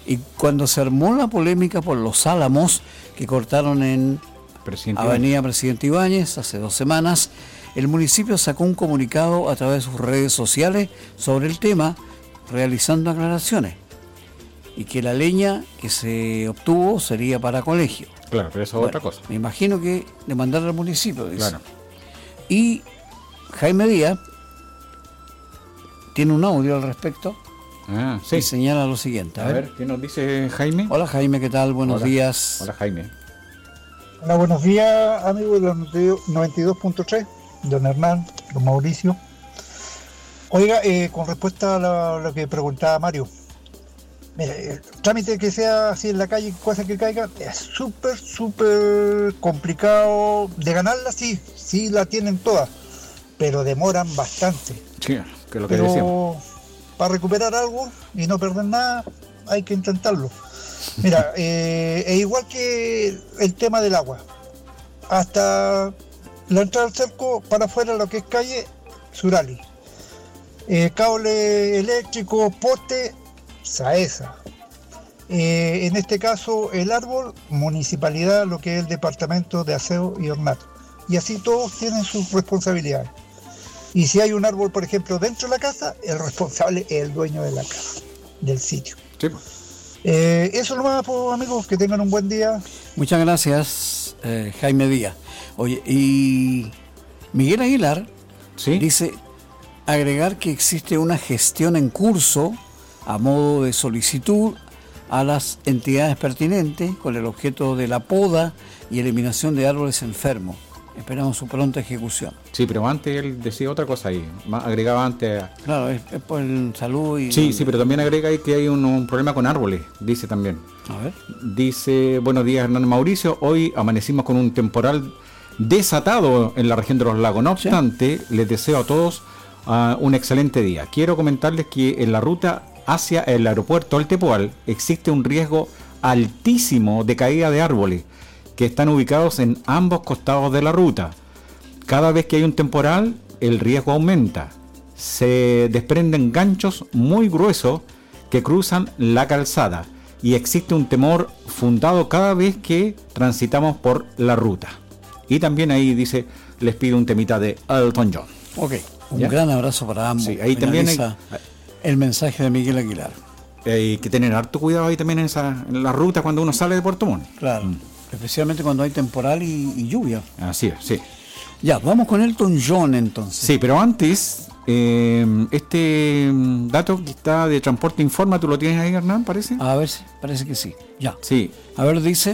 Y cuando se armó la polémica por los álamos que cortaron en Avenida Presidente Ibáñez hace 2 semanas, el municipio sacó un comunicado a través de sus redes sociales sobre el tema, realizando aclaraciones. Y que la leña que se obtuvo sería para colegio. Claro, pero eso es otra cosa. Me imagino que demandar al municipio, dice. Claro. Y Jaime Díaz tiene un audio al respecto. Sí. Y señala lo siguiente. A ver, ¿qué nos dice Jaime? Hola Jaime, ¿qué tal? Buenos días. Hola Jaime. Hola, buenos días, amigos de los 92.3, don Hernán, don Mauricio. Oiga, con respuesta a lo que preguntaba Mario, mira, el trámite que sea así en la calle, cosa que caiga, es súper complicado. De ganarla, sí la tienen todas, pero demoran bastante. Sí, que es lo que decíamos. Para recuperar algo y no perder nada, hay que intentarlo. Mira, es igual que el tema del agua. Hasta la entrada al cerco, para afuera, lo que es calle, Surali. Cable eléctrico, poste, Saesa. En este caso, el árbol, municipalidad, lo que es el departamento de aseo y ornato. Y así todos tienen sus responsabilidades. Y si hay un árbol, por ejemplo, dentro de la casa, el responsable es el dueño de la casa, del sitio. Sí. Eso nomás, pues, amigos, que tengan un buen día. Muchas gracias, Jaime Díaz. Oye, y Miguel Aguilar dice agregar que existe una gestión en curso a modo de solicitud a las entidades pertinentes con el objeto de la poda y eliminación de árboles enfermos. Esperamos su pronta ejecución. Sí, pero antes él decía otra cosa ahí, agregaba antes. Claro, es por el salud y... Sí, pero también agrega ahí que hay un problema con árboles, dice también. A ver. Dice, buenos días Hernán Mauricio, hoy amanecimos con un temporal desatado en la región de los lagos. No obstante, les deseo a todos un excelente día. Quiero comentarles que en la ruta hacia el aeropuerto El Tepual existe un riesgo altísimo de caída de árboles que están ubicados en ambos costados de la ruta. Cada vez que hay un temporal, el riesgo aumenta. Se desprenden ganchos muy gruesos que cruzan la calzada y existe un temor fundado cada vez que transitamos por la ruta. Y también ahí dice, les pido un temita de Elton John. Ok, un gran abrazo para ambos. Sí, ahí también hay el mensaje de Miguel Aguilar. Hay que tener harto cuidado ahí también en la ruta cuando uno sale de Puerto Montt. Claro. Especialmente cuando hay temporal y lluvia. Así es, sí. Ya, vamos con Elton John entonces. Sí, pero antes, este dato que está de Transporte Informa, ¿tú lo tienes ahí, Hernán, parece? A ver, parece que sí. Ya. Sí. A ver, dice,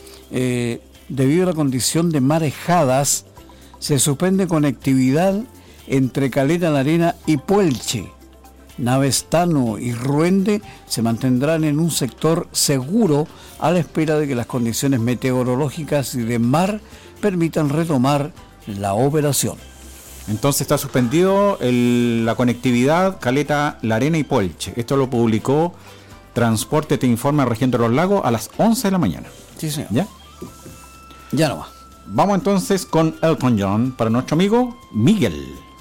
debido a la condición de marejadas, se suspende conectividad entre Caleta La Arena y Puelche. Navestano y Ruende se mantendrán en un sector seguro a la espera de que las condiciones meteorológicas y de mar permitan retomar la operación. Entonces está suspendido la conectividad Caleta La Arena y Puelche. Esto lo publicó Transporte Te Informa Región de los Lagos a las 11 de la mañana. Sí, señor. ¿Ya? Ya no va. Vamos entonces con Elton John para nuestro amigo Miguel.